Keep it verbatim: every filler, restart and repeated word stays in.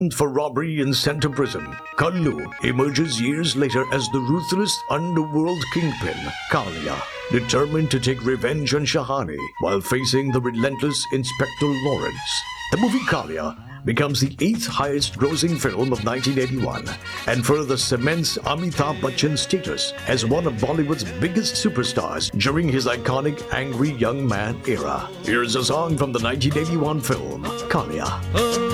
for robbery and sent to prison, Kallu emerges years later as the ruthless underworld kingpin, Kalia, determined to take revenge on Shahani while facing the relentless Inspector Lawrence. The movie Kalia becomes the eighth highest grossing film of nineteen eighty-one and further cements Amitabh Bachchan's status as one of Bollywood's biggest superstars during his iconic angry young man era. Here's a song from the nineteen eighty-one film, Kalia.